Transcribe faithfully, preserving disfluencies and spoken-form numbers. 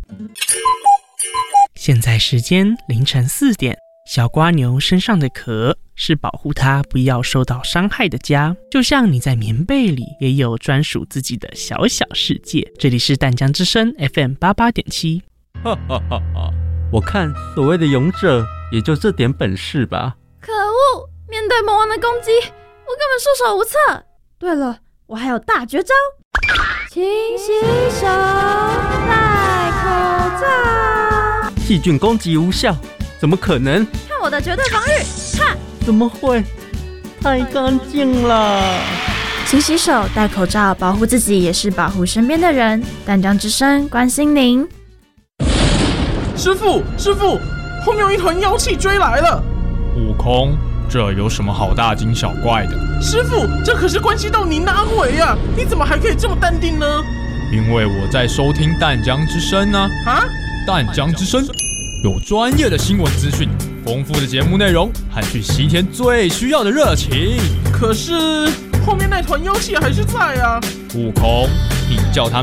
现在时间凌晨四点，小蝸牛身上的壳是保护它不要受到伤害的家，就像你在棉被里也有专属自己的小小世界。这里是淡江之声 F M 八八点七。 哈哈哈哈！我看所谓的勇者也就这点本事吧。 可恶！面对魔王的攻击，我根本束手无策。对了，我还有大绝招，勤洗手，戴口罩。 细菌攻击无效，怎么可能？ 看我的绝对防御！哈！ 怎么会？太干净了。 勤洗手，戴口罩，保护自己也是保护身边的人。淡江之声关心您。 师父，师父，后面有一团妖气追来了。 悟空，这有什么好大惊小怪的？ 师父，这可是关系到您的安危啊！你怎么还可以这么淡定呢？ 因为我在收听淡江之声啊！ 啊， 淡江之声有专业的新闻资讯，丰富的节目内容和去西天最需要的热情。 可是后面那团妖气还是在啊！ 悟空，你叫他